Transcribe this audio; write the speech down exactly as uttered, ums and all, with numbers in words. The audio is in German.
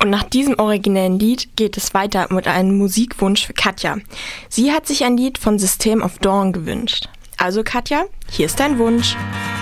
Und nach diesem originellen Lied geht es weiter mit einem Musikwunsch für Katja. Sie hat sich ein Lied von System of Dawn gewünscht. Also Katja, hier ist dein Wunsch.